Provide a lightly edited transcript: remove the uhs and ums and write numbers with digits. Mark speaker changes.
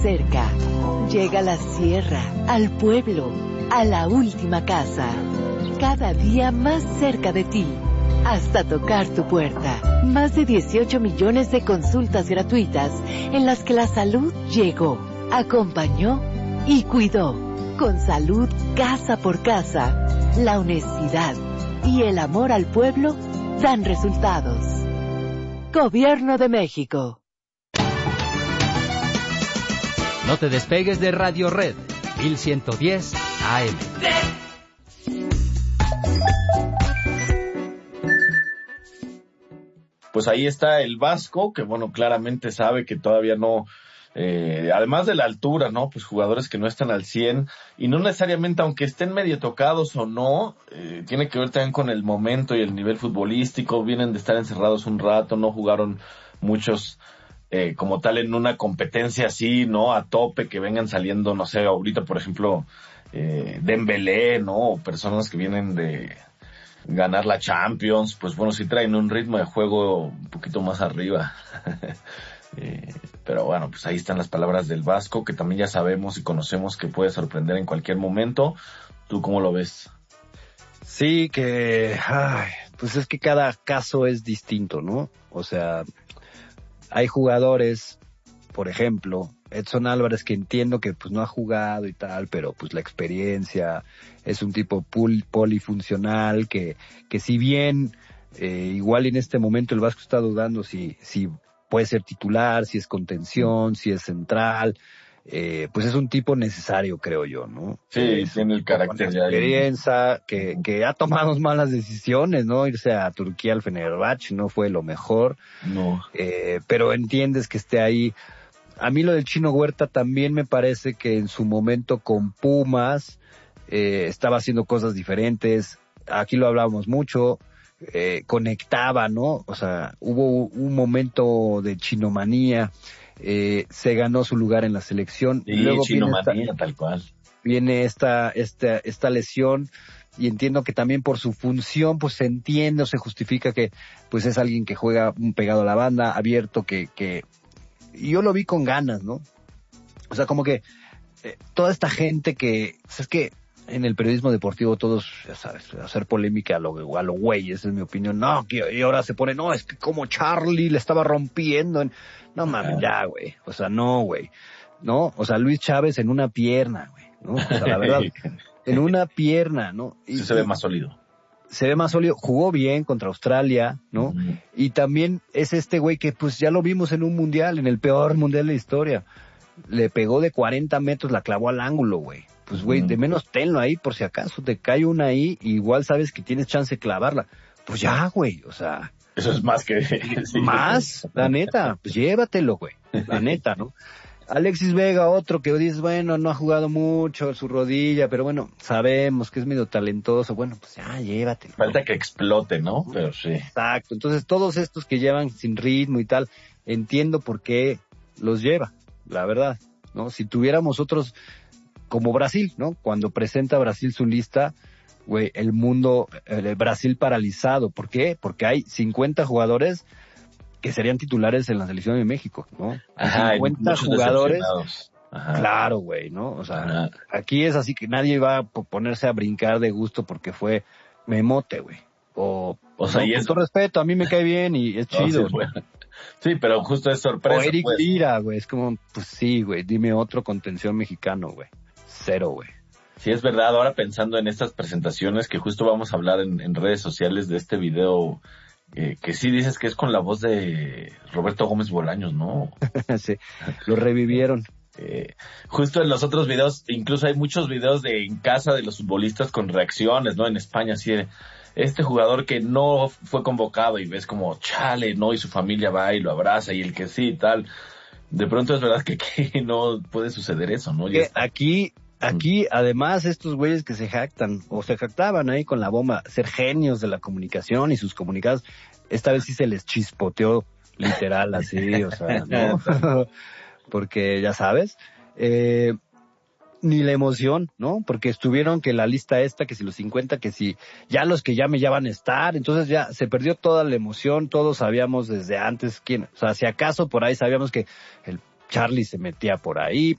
Speaker 1: cerca. Llega a la sierra, al pueblo, a la última casa. Cada día más cerca de ti, hasta tocar tu puerta. Más de 18 millones de consultas gratuitas en las que la salud llegó, acompañó y cuidó. Con salud casa por casa, la honestidad y el amor al pueblo dan resultados. Gobierno de México.
Speaker 2: No te despegues de Radio Red, 1110 AM.
Speaker 3: Pues ahí está el Vasco, que bueno, claramente sabe que todavía no, además de la altura, ¿no? Pues jugadores que no están al 100, y no necesariamente, aunque estén medio tocados o no, tiene que ver también con el momento y el nivel futbolístico. Vienen de estar encerrados un rato, no jugaron muchos como tal en una competencia así, ¿no? A tope, que vengan saliendo, no sé, ahorita por ejemplo, Dembélé, ¿no? O personas que vienen de ganar la Champions, pues bueno, sí traen un ritmo de juego un poquito más arriba. Pero bueno, pues ahí están las palabras del Vasco, que también ya sabemos y conocemos que puede sorprender en cualquier momento. ¿Tú cómo lo ves?
Speaker 4: Sí, pues es que cada caso es distinto, ¿no? O sea, hay jugadores, por ejemplo, Edson Álvarez, que entiendo que pues no ha jugado y tal, pero pues la experiencia, es un tipo polifuncional que si bien igual en este momento el Vasco está dudando si puede ser titular, si es contención, si es central, pues es un tipo necesario, creo yo, ¿no?
Speaker 3: Sí, tiene el carácter ya.
Speaker 4: Experiencia, que ha tomado malas decisiones, ¿no? Irse a Turquía al Fenerbahce no fue lo mejor.
Speaker 3: No.
Speaker 4: Pero entiendes que esté ahí. A mí lo del Chino Huerta también me parece que en su momento con Pumas estaba haciendo cosas diferentes. Aquí lo hablábamos mucho. Conectaba, ¿no? O sea, hubo un momento de chinomanía. Se ganó su lugar en la selección.
Speaker 3: Sí,
Speaker 4: y luego
Speaker 3: chinomanía, tal cual.
Speaker 4: Viene esta lesión. Y entiendo que también por su función, pues se entiende o se justifica que pues es alguien que juega pegado a la banda, abierto, y yo lo vi con ganas, ¿no? O sea, como que toda esta gente que, es que en el periodismo deportivo todos, ya sabes, hacer polémica a lo güey, esa es mi opinión. No, y ahora se pone, no, es que como Charlie le estaba rompiendo. No mames, ya, güey. O sea, no, güey. ¿No? O sea, Luis Chávez en una pierna, güey. ¿No? O sea, la verdad, en una pierna, ¿no?
Speaker 3: Sí se ve más sólido.
Speaker 4: Se ve más sólido, jugó bien contra Australia, ¿no? Uh-huh. Y también es este güey que pues ya lo vimos en un mundial, en el peor mundial de la historia. Le pegó de 40 metros, la clavó al ángulo, güey. Pues güey, de menos tenlo ahí por si acaso, te cae una ahí, igual sabes que tienes chance de clavarla. Pues ya, güey, o sea.
Speaker 3: Eso es más que...
Speaker 4: sí. Más, la neta, pues llévatelo, güey, la neta, ¿no? Alexis Vega, otro que dices, bueno, no ha jugado mucho, su rodilla, pero bueno, sabemos que es medio talentoso, bueno, pues ya, llévatelo.
Speaker 3: Falta que explote, ¿no? Pero sí.
Speaker 4: Exacto, entonces todos estos que llevan sin ritmo y tal, entiendo por qué los lleva, la verdad, ¿no? Si tuviéramos otros, como Brasil, ¿no? Cuando presenta Brasil su lista, güey, el mundo, Brasil paralizado, ¿por qué? Porque hay 50 jugadores que serían titulares en la selección de México, ¿no?
Speaker 3: Ajá,
Speaker 4: 50 jugadores.
Speaker 3: Ajá.
Speaker 4: Claro, güey, ¿no? O sea, aquí es así que nadie va a ponerse a brincar de gusto porque fue Memote, güey. O sea, y con todo respeto, a mí me cae bien y es chido.
Speaker 3: Sí, bueno. Sí, pero justo es sorpresa.
Speaker 4: O Eric Lira, güey, es como, pues sí, güey, dime otro contención mexicano, güey. Cero, güey.
Speaker 3: Sí, es verdad. Ahora pensando en estas presentaciones, que justo vamos a hablar en redes sociales de este video, que sí dices que es con la voz de Roberto Gómez Bolaños, ¿no?
Speaker 4: Sí, lo revivieron.
Speaker 3: Justo en los otros videos, incluso hay muchos videos de en casa de los futbolistas con reacciones, ¿no? En España, así de este jugador que no fue convocado y ves como chale, ¿no? Y su familia va y lo abraza y el que sí y tal. De pronto es verdad que no puede suceder eso, ¿no?
Speaker 4: Aquí, además, estos güeyes que se jactan, o se jactaban ahí con la bomba, ser genios de la comunicación y sus comunicados, esta vez sí se les chispoteó literal así, o sea, ¿no? Porque, ya sabes, ni la emoción, ¿no? Porque estuvieron que la lista esta, que si los 50, que si ya los que llame ya van a estar, entonces ya se perdió toda la emoción, todos sabíamos desde antes quién, o sea, si acaso por ahí sabíamos que el Charlie se metía por ahí,